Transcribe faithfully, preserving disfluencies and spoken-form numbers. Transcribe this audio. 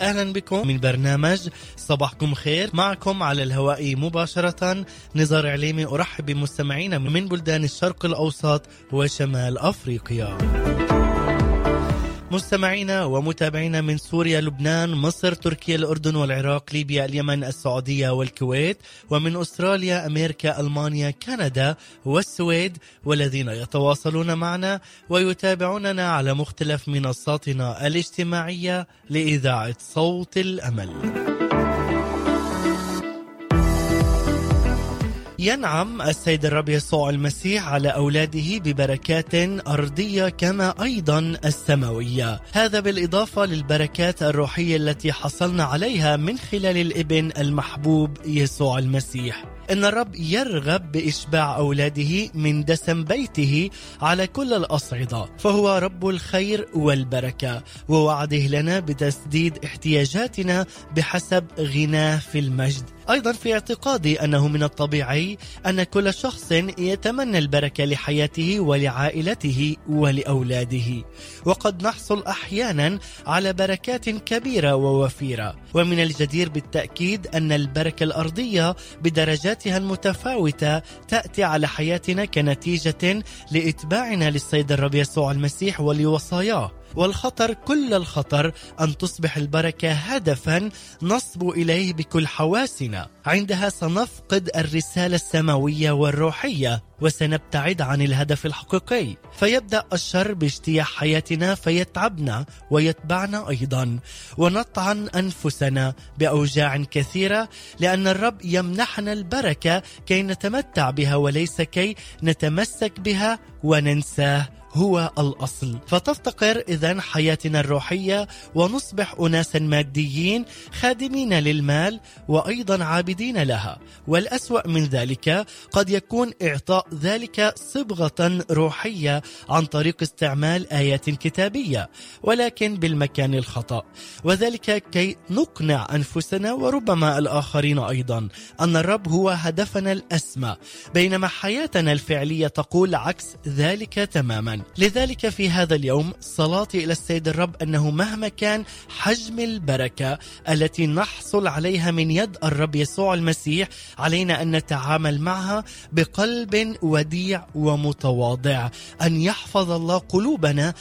أهلا بكم من برنامج صباحكم خير. معكم على الهواء مباشرة نزار عليمي. أرحب بمستمعينا من بلدان الشرق الأوسط وشمال أفريقيا، مستمعينا ومتابعينا من سوريا، لبنان، مصر، تركيا، الأردن والعراق، ليبيا، اليمن، السعودية والكويت، ومن أستراليا، أمريكا، ألمانيا، كندا والسويد، والذين يتواصلون معنا ويتابعوننا على مختلف منصاتنا الاجتماعية لإذاعة صوت الأمل. ينعم السيد الرب يسوع المسيح على أولاده ببركات أرضية كما أيضا السماوية، هذا بالإضافة للبركات الروحية التي حصلنا عليها من خلال الابن المحبوب يسوع المسيح. إن الرب يرغب بإشباع أولاده من دسم بيته على كل الأصعدة، فهو رب الخير والبركة، ووعده لنا بتسديد احتياجاتنا بحسب غناه في المجد. أيضا في اعتقادي أنه من الطبيعي أن كل شخص يتمنى البركة لحياته ولعائلته ولأولاده، وقد نحصل أحيانا على بركات كبيرة ووفيرة، ومن الجدير بالتأكيد أن البركة الأرضية بدرجاتها المتفاوتة تأتي على حياتنا كنتيجة لإتباعنا للسيد الرب يسوع المسيح ولوصاياه. والخطر كل الخطر أن تصبح البركة هدفا نصب إليه بكل حواسنا، عندها سنفقد الرسالة السماوية والروحية وسنبتعد عن الهدف الحقيقي، فيبدأ الشر باجتياح حياتنا فيتعبنا ويتبعنا أيضا، ونطعن أنفسنا بأوجاع كثيرة، لأن الرب يمنحنا البركة كي نتمتع بها وليس كي نتمسك بها وننساه هو الأصل. فتفتقر إذن حياتنا الروحية ونصبح أناسا ماديين خادمين للمال وأيضا عابدين لها، والأسوأ من ذلك قد يكون إعطاء ذلك صبغة روحية عن طريق استعمال آيات كتابية ولكن بالمكان الخطأ، وذلك كي نقنع أنفسنا وربما الآخرين أيضا أن الرب هو هدفنا الأسمى، بينما حياتنا الفعلية تقول عكس ذلك تماما. لذلك في هذا اليوم صلاتي إلى السيد الرب أنه مهما كان حجم البركة التي نحصل عليها من يد الرب يسوع المسيح، علينا أن نتعامل معها بقلب وديع ومتواضع، أن يحفظ الله قلوبنا